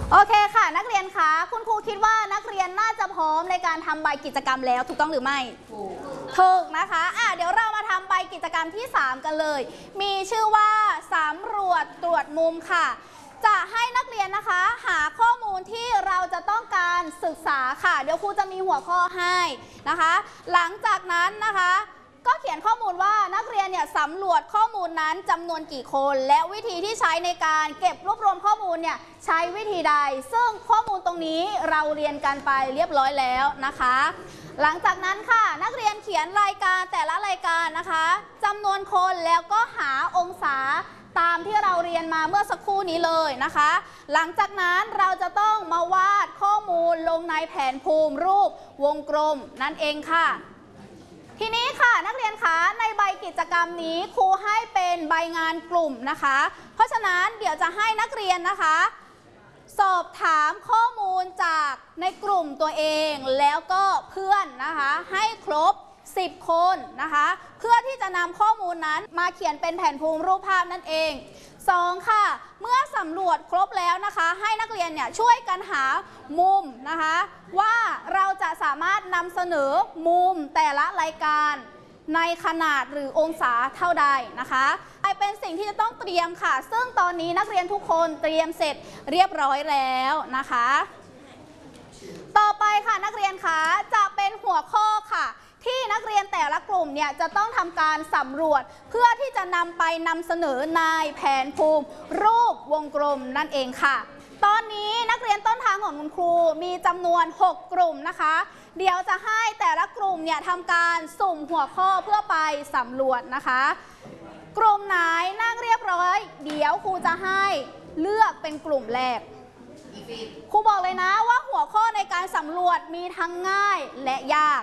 โอเคค่ะนักเรียนคะคุณครูคิดว่านักเรียนน่าจะพร้อมในการทำใบกิจกรรมแล้วถูกต้องหรือไม่ถูกนะคะเดี๋ยวเรามาทำใบกิจกรรมที่3กันเลยมีชื่อว่าสำรวจตรวจมุมค่ะจะให้นักเรียนนะคะหาข้อมูลที่เราจะต้องการศึกษาค่ะเดี๋ยวครูจะมีหัวข้อให้นะคะหลังจากนั้นนะคะก็เขียนข้อมูลว่านักเรียนเนี่ยสำรวจข้อมูลนั้นจำนวนกี่คนและวิธีที่ใช้ในการเก็บรวบรวมข้อมูลเนี่ยใช้วิธีใดซึ่งข้อมูลตรงนี้เราเรียนกันไปเรียบร้อยแล้วนะคะหลังจากนั้นค่ะนักเรียนเขียนรายการแต่ละรายการนะคะจำนวนคนแล้วก็หาองศาตามที่เราเรียนมาเมื่อสักครู่นี้เลยนะคะหลังจากนั้นเราจะต้องมาวาดข้อมูลลงในแผนภูมิรูปวงกลมนั่นเองค่ะทีนี้ค่ะนักเรียนคะในใบกิจกรรมนี้ครูให้เป็นใบงานกลุ่มนะคะเพราะฉะนั้นเดี๋ยวจะให้นักเรียนนะคะสอบถามข้อมูลจากในกลุ่มตัวเองแล้วก็เพื่อนนะคะให้ครบ10 คนนะคะเพื่อที่จะนำข้อมูลนั้นมาเขียนเป็นแผนภูมิรูปภาพนั่นเอง2ค่ะเมื่อสำรวจครบแล้วนะคะให้นักเรียนเนี่ยช่วยกันหามุมนะคะว่าเราจะสามารถนำเสนอมุมแต่ละรายการในขนาดหรือองศาเท่าใดนะคะเป็นสิ่งที่จะต้องเตรียมค่ะซึ่งตอนนี้นักเรียนทุกคนเตรียมเสร็จเรียบร้อยแล้วนะคะต่อไปค่ะนักเรียนคะจะเป็นหัวข้อค่ะที่นักเรียนแต่ละกลุ่มเนี่ยจะต้องทำการสำรวจเพื่อที่จะนำไปนำเสนอในแผนภูมิรูปวงกลมนั่นเองค่ะตอนนี้นักเรียนต้นทางของคุณครูมีจำนวน6กลุ่มนะคะเดี๋ยวจะให้แต่ละกลุ่มเนี่ยทำการสุ่มหัวข้อเพื่อไปสำรวจนะคะกลุ่มไหนนั่งเรียบร้อยเดี๋ยวครูจะให้เลือกเป็นกลุ่มแรกครูบอกเลยนะว่าหัวข้อในการสำรวจมีทั้งง่ายและยาก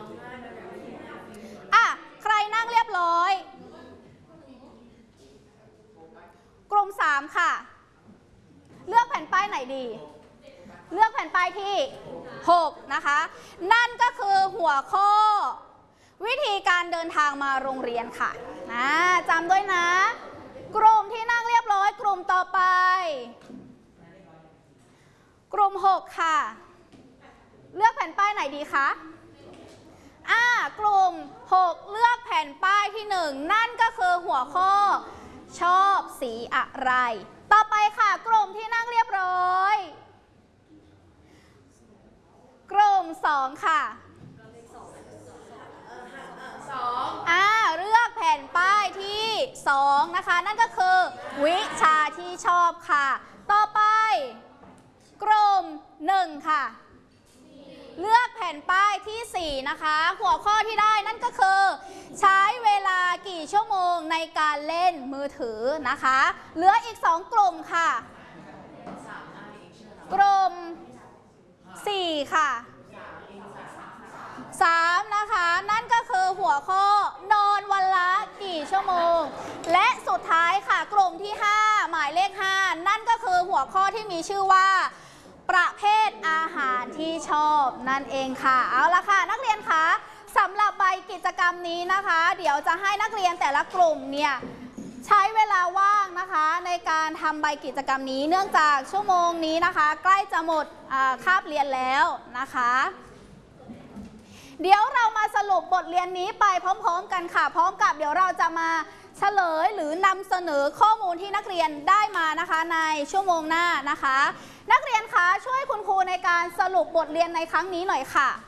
ใครนั่งเรียบร้อยกลุ่ม3ค่ะเลือกแผ่นป้ายไหนดีเลือกแผ่นป้ายที่6นะคะนั่นก็คือหัวข้อวิธีการเดินทางมาโรงเรียนค่ะจำด้วยนะกลุ่มที่นั่งเรียบร้อยกลุ่มต่อไปกลุ่ม6ค่ะเลือกแผ่นป้ายไหนดีคะกลุ่ม6เลือกแผ่นป้ายที่1นั่นก็คือหัวข้อชอบสีอะไรต่อไปค่ะกลุ่มที่นั่งเรียบร้อยกลุ่ม2ค่ะเลือกแผ่นป้ายที่2นะคะนั่นก็คือวิชาที่ชอบค่ะต่อไปกลุ่ม1ค่ะเลือกแผ่นป้ายที่4นะคะหัวข้อที่ได้นั่นก็คือใช้เวลากี่ชั่วโมงในการเล่นมือถือนะคะเหลืออีก2กลุ่มค่ะกลุ่ม4ค่ะ3นะคะนั่นก็คือหัวข้อนอนวันละกี่ชั่วโมงและสุดท้ายค่ะกลุ่มที่5หมายเลข5นั่นก็คือหัวข้อที่มีชื่อว่าประเภทอาหารที่ชอบนั่นเองค่ะเอาละค่ะนักเรียนคะสำหรับใบกิจกรรมนี้นะคะเดี๋ยวจะให้นักเรียนแต่ละกลุ่มเนี่ยใช้เวลาว่างนะคะในการทำใบกิจกรรมนี้เนื่องจากชั่วโมงนี้นะคะใกล้จะหมดคาบเรียนแล้วนะคะเดี๋ยวเรามาสรุปบทเรียนนี้ไปพร้อมๆกันค่ะพร้อมกับเดี๋ยวเราจะมาเฉลยหรือนำเสนอข้อมูลที่นักเรียนได้มานะคะในชั่วโมงหน้านะคะนักเรียนคะช่วยคุณครูในการสรุปบทเรียนในครั้งนี้หน่อยค่ะ